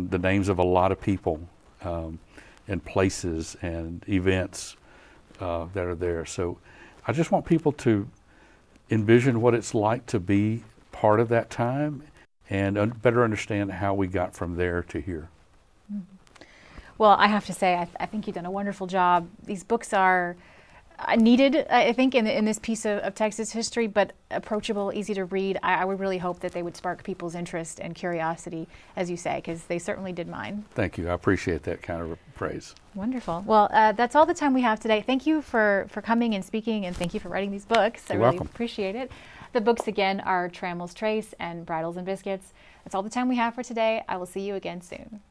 and the names of a lot of people and places and events that are there. So I just want people to envision what it's like to be part of that time and better understand how we got from there to here. Well, I have to say, I think you've done a wonderful job. These books are needed, I think, in this piece of Texas history, but approachable, easy to read. I would really hope that they would spark people's interest and curiosity, as you say, because they certainly did mine. Thank you. I appreciate that kind of praise. Wonderful. Well, that's all the time we have today. Thank you for coming and speaking, and thank you for writing these books. You're I really welcome. appreciate it. The books, again, are Trammell's Trace and Bridles and Biscuits. That's all the time we have for today. I will see you again soon.